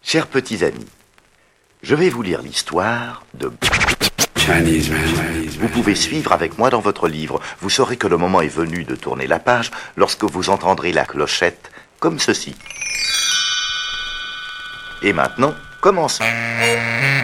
Chers petits amis, je vais vous lire l'histoire de... Vous pouvez suivre avec moi dans votre livre. Vous saurez que le moment est venu de tourner la page lorsque vous entendrez la clochette comme ceci. Et maintenant, commençons.